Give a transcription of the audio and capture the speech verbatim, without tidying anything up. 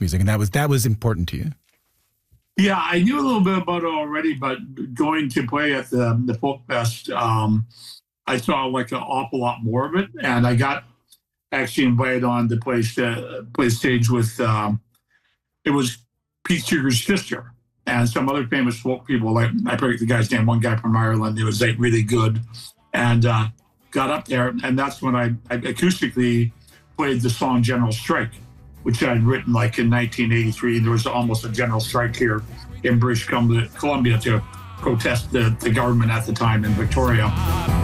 music, and that was that was important to you. Yeah, I knew a little bit about it already, but going to play at the the Folk Fest, um, I saw like an awful lot more of it, and I got actually invited on to play st- play stage with. Um, it was Pete Seeger's sister and some other famous folk people. Like I forget the guy's name. One guy from Ireland. It was like really good, and uh, got up there, and that's when I, I acoustically played the song "General Strike," which I'd written like in nineteen eighty-three. There was almost a general strike here in British Columbia to protest the, the government at the time in Victoria.